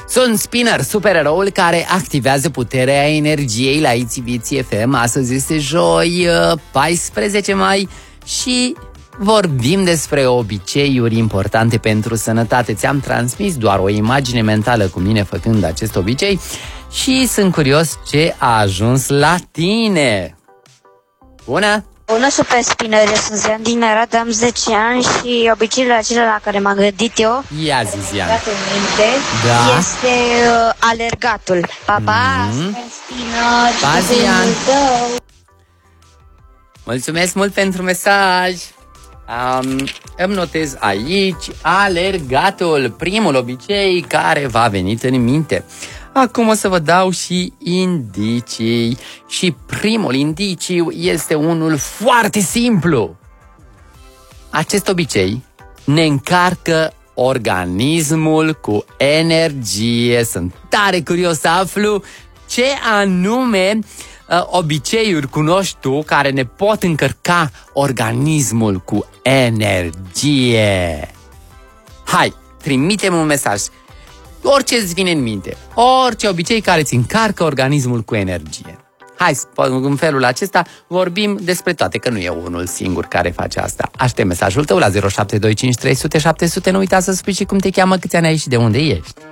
Sunt Spinner, supereroul care activează puterea energiei la ITV FM. Astăzi este joi, 14 mai și vorbim despre obiceiuri importante pentru sănătate. Ți-am transmis doar o imagine mentală cu mine făcând acest obicei și sunt curios ce a ajuns la tine. Bună! Bună, Super Spinner, eu sunt Zian din Arad, am 10 ani și obiceiul acela la care m-am gândit eu, Ia zi, Zian. da, este alergatul. Pa, pa, Super Spinner, pa, Zian. Mulțumesc mult pentru mesaj. Îmi notez aici alergatul, primul obicei care v-a venit în minte. Acum o să vă dau și indicii. Și primul indiciu este unul foarte simplu. Acest obicei ne încarcă organismul cu energie. Sunt tare curios să aflu ce anume obiceiuri cunoști tu care ne pot încărca organismul cu energie. Hai, trimite-mi un mesaj. Orice îți vine în minte, orice obicei care îți încarcă organismul cu energie. Hai, în felul acesta vorbim despre toate, că nu e unul singur care face asta. Aștept mesajul tău la 0725 300 700. Nu uita să spui și cum te cheamă, câți ani ai și de unde ești.